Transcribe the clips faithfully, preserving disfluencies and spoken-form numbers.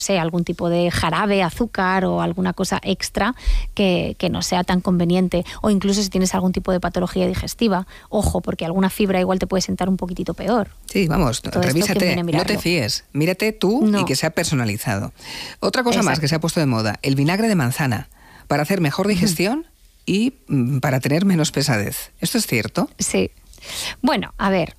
sé, algún tipo de jarabe, azúcar o alguna cosa extra que, que no sea tan conveniente. O incluso si tienes algún tipo de patología digestiva, ojo, porque alguna fibra igual te puede sentar un poquitito peor. Sí, vamos, Todo revísate, no te fíes, mírate tú no. y que sea personalizado. Otra cosa Exacto. más que se ha puesto de moda, el vinagre de manzana, para hacer mejor digestión uh-huh. y mm, para tener menos pesadez. ¿Esto es cierto? Sí. Bueno, a ver,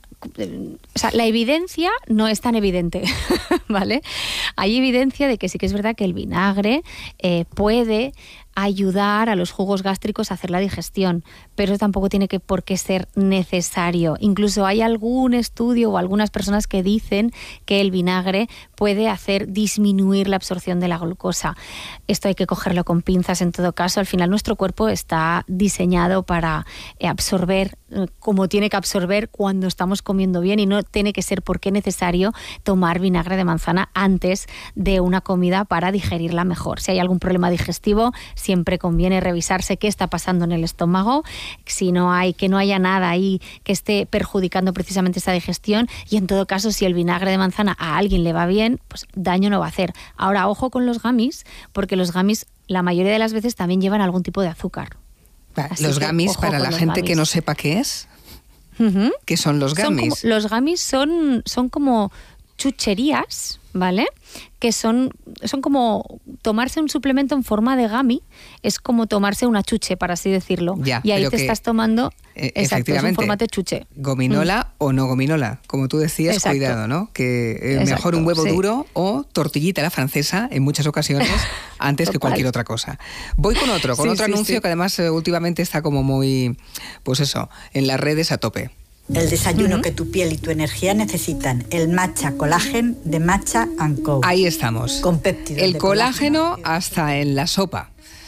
o sea, la evidencia no es tan evidente, ¿vale? Hay evidencia de que sí que es verdad que el vinagre eh, puede ayudar a los jugos gástricos a hacer la digestión, pero tampoco tiene que por qué ser necesario. Incluso hay algún estudio o algunas personas que dicen que el vinagre puede hacer disminuir la absorción de la glucosa. Esto hay que cogerlo con pinzas en todo caso. Al final nuestro cuerpo está diseñado para absorber como tiene que absorber cuando estamos comiendo bien y no tiene que ser por qué necesario tomar vinagre de manzana antes de una comida para digerirla mejor. Si hay algún problema digestivo, siempre conviene revisarse qué está pasando en el estómago, si no hay, que no haya nada ahí que esté perjudicando precisamente esta digestión, y en todo caso, si el vinagre de manzana a alguien le va bien, pues daño no va a hacer. Ahora, ojo con los gummies, porque los gummies la mayoría de las veces también llevan algún tipo de azúcar. Así los gummies, para la gente gummies. que no sepa qué es, uh-huh. ¿qué son los gummies? Son como, los gummies son, son como chucherías, ¿vale? Que son, son como tomarse un suplemento en forma de gummy, es como tomarse una chuche, para así decirlo. Ya, y ahí te que, estás tomando, eh, exacto, es un formato de chuche. Gominola mm. o no gominola, como tú decías, exacto. cuidado, ¿no? Que eh, exacto, mejor un huevo sí. duro o tortillita a la francesa en muchas ocasiones antes que cualquier otra cosa. Voy con otro, con sí, otro sí, anuncio sí. que además eh, últimamente está como muy, pues eso, en las redes a tope. El desayuno uh-huh. que tu piel y tu energía necesitan. El Matcha Collagen de Matcha and Co. Ahí estamos. Con péptidos. El colágeno hasta en la sopa.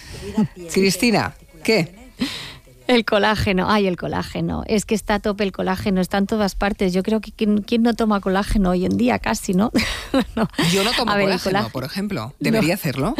Cristina, ¿qué? El colágeno, ay, el colágeno. Es que está a tope el colágeno, está en todas partes. Yo creo que ¿quién, quién no toma colágeno hoy en día? Casi, ¿no? no. Yo no tomo ver, colágeno, colágeno, por ejemplo. ¿Debería no. hacerlo?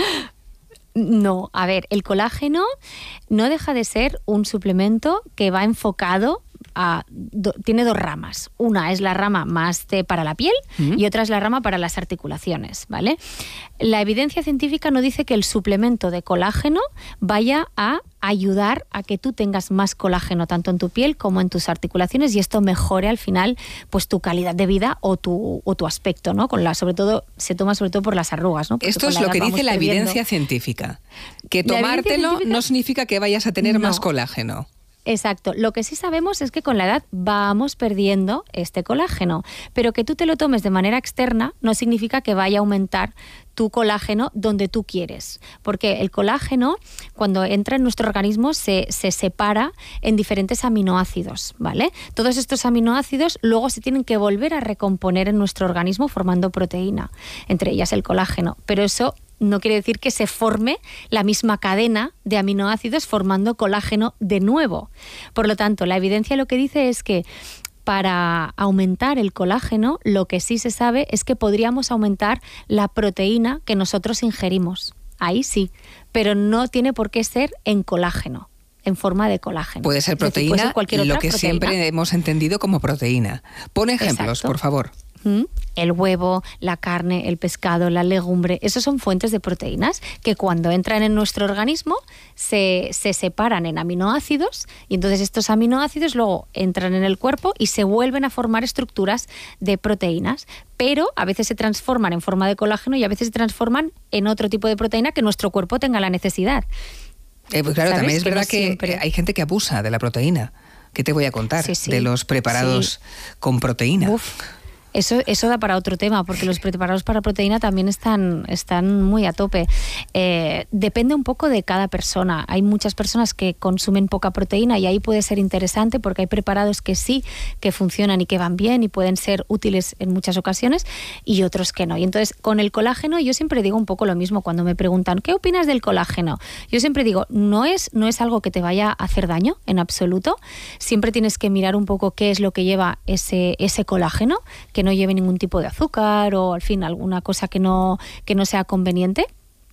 No, a ver, el colágeno no deja de ser un suplemento que va enfocado a, do, tiene dos ramas. Una es la rama más de, para la piel uh-huh. y otra es la rama para las articulaciones, ¿vale? La evidencia científica no dice que el suplemento de colágeno vaya a ayudar a que tú tengas más colágeno tanto en tu piel como en tus articulaciones y esto mejore al final pues tu calidad de vida o tu, o tu aspecto, ¿no? Con la, sobre todo, se toma sobre todo por las arrugas, ¿no? Porque esto es lo que dice la evidencia científica. Que tomártelo científica, no significa que vayas a tener no. más colágeno. Exacto. Lo que sí sabemos es que con la edad vamos perdiendo este colágeno, pero que tú te lo tomes de manera externa no significa que vaya a aumentar tu colágeno donde tú quieres, porque el colágeno cuando entra en nuestro organismo se, se separa en diferentes aminoácidos, ¿vale? Todos estos aminoácidos luego se tienen que volver a recomponer en nuestro organismo formando proteína, entre ellas el colágeno, pero eso no quiere decir que se forme la misma cadena de aminoácidos formando colágeno de nuevo. Por lo tanto, la evidencia lo que dice es que para aumentar el colágeno, lo que sí se sabe es que podríamos aumentar la proteína que nosotros ingerimos. Ahí sí, pero no tiene por qué ser en colágeno, en forma de colágeno. Puede ser proteína, decir, puede ser lo que proteína. siempre hemos entendido como proteína. Pon ejemplos, Exacto. por favor. El huevo, la carne, el pescado, la legumbre, esos son fuentes de proteínas que cuando entran en nuestro organismo se, se separan en aminoácidos y entonces estos aminoácidos luego entran en el cuerpo y se vuelven a formar estructuras de proteínas, pero a veces se transforman en forma de colágeno y a veces se transforman en otro tipo de proteína que nuestro cuerpo tenga la necesidad. Eh, pues claro, ¿Sabes? también es que verdad no que siempre... hay gente que abusa de la proteína. ¿Qué te voy a contar sí, sí. de los preparados sí. con proteína? Uf. Eso, eso da para otro tema, porque los preparados para proteína también están, están muy a tope. Eh, depende un poco de cada persona. Hay muchas personas que consumen poca proteína y ahí puede ser interesante porque hay preparados que sí, que funcionan y que van bien y pueden ser útiles en muchas ocasiones y otros que no. Y entonces, con el colágeno yo siempre digo un poco lo mismo cuando me preguntan ¿qué opinas del colágeno? Yo siempre digo, no es, no es algo que te vaya a hacer daño en absoluto. Siempre tienes que mirar un poco qué es lo que lleva ese, ese colágeno, que no lleve ningún tipo de azúcar o al fin alguna cosa que no, que no sea conveniente.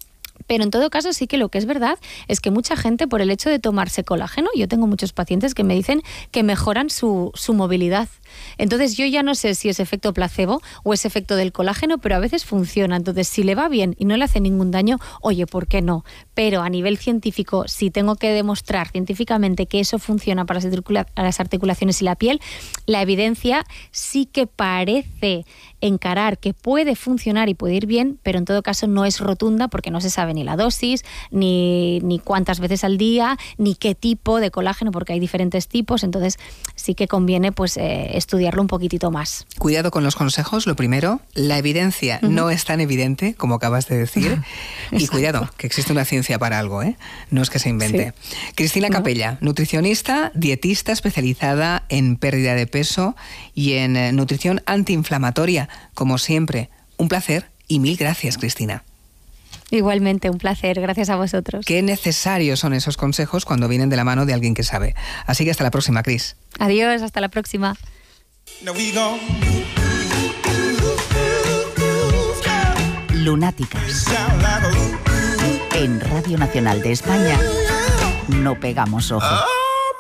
Pero en todo caso sí que lo que es verdad es que mucha gente, por el hecho de tomarse colágeno, yo tengo muchos pacientes que me dicen que mejoran su, su movilidad. Entonces yo ya no sé si es efecto placebo o es efecto del colágeno, pero a veces funciona. Entonces si le va bien y no le hace ningún daño, oye, ¿por qué no? Pero a nivel científico, si tengo que demostrar científicamente que eso funciona para las articulaciones y la piel, la evidencia sí que parece encarar que puede funcionar y puede ir bien, pero en todo caso no es rotunda porque no se sabe ni la dosis, ni, ni cuántas veces al día, ni qué tipo de colágeno, porque hay diferentes tipos. Entonces sí que conviene pues eh, estudiarlo un poquitito más. Cuidado con los consejos, lo primero, la evidencia uh-huh. no es tan evidente como acabas de decir, y cuidado, que existe una ciencia para algo, ¿eh? No es que se invente. Sí. Cristina ¿No? Capella, nutricionista, dietista especializada en pérdida de peso y en eh, nutrición antiinflamatoria. Como siempre, un placer y mil gracias, Cristina. Igualmente, un placer. Gracias a vosotros. Qué necesarios son esos consejos cuando vienen de la mano de alguien que sabe. Así que hasta la próxima, Cris. Adiós, hasta la próxima. Lunáticas. En Radio Nacional de España no pegamos ojo.